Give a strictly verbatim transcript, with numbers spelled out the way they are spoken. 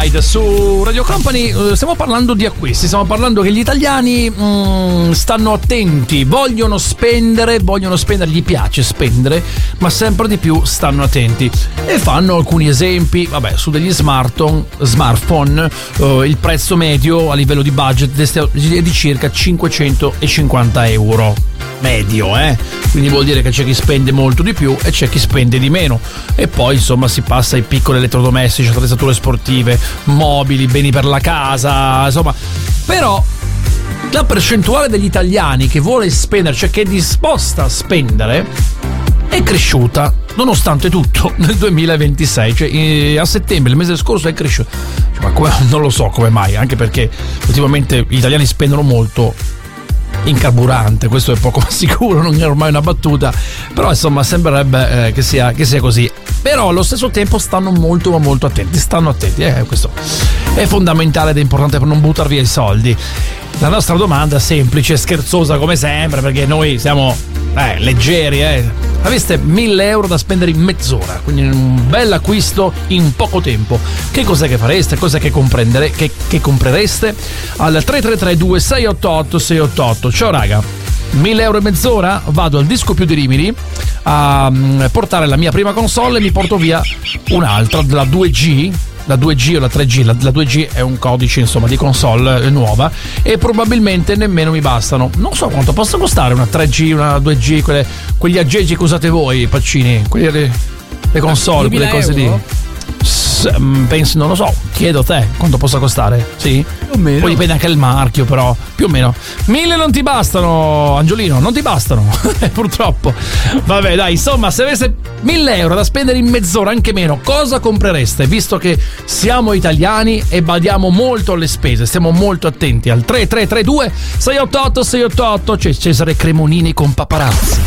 Ride su Radio Company. Stiamo parlando di acquisti, stiamo parlando che gli italiani mm, stanno attenti, vogliono spendere, vogliono spendere, gli piace spendere, ma sempre di più stanno attenti e fanno alcuni esempi. Vabbè, su degli smartphone, smartphone eh, il prezzo medio a livello di budget è di circa cinquecentocinquanta euro. Medio, eh? Quindi vuol dire che c'è chi spende molto di più e c'è chi spende di meno. E poi insomma si passa ai piccoli elettrodomestici, attrezzature sportive, mobili, beni per la casa, insomma. Però la percentuale degli italiani che vuole spendere, cioè che è disposta a spendere, è cresciuta nonostante tutto nel duemilaventisei. Cioè a settembre, il mese scorso, è cresciuta. Cioè, ma come, non lo so come mai, anche perché ultimamente gli italiani spendono molto in carburante, questo è poco ma sicuro, non è ormai una battuta, però insomma sembrerebbe eh, che sia che sia così. Però allo stesso tempo stanno molto ma molto attenti, stanno attenti, eh, questo è fondamentale ed è importante per non buttare via i soldi. La nostra domanda è semplice, scherzosa come sempre, perché noi siamo eh, leggeri, eh. Aveste mille euro da spendere in mezz'ora, quindi un bel acquisto in poco tempo. Che cos'è che fareste? Cos'è che comprendere, che, che comprereste? Al tre tre tre due sei otto otto sei otto otto. Ciao raga, mille euro in mezz'ora, vado al Disco Più di Rimini a portare la mia prima console e mi porto via un'altra, la due G. La due G o la tre G, la, la due G è un codice insomma di console nuova e probabilmente nemmeno mi bastano. Non so quanto possa costare una tre G, una due G, quelle, quegli aggeggi che usate voi, Paccini, quelli, le, le console, quelle cose lì. Penso, non lo so, chiedo a te quanto possa costare. Sì? Più o meno. Poi dipende anche il marchio, però più o meno. Mille non ti bastano, Angiolino, non ti bastano. Purtroppo. Vabbè, dai, insomma, se avesse mille euro da spendere in mezz'ora, anche meno, cosa comprereste? Visto che siamo italiani e badiamo molto alle spese, stiamo molto attenti. Al tre tre tre due sei otto otto sei otto otto c'è Cesare Cremonini con Paparazzi.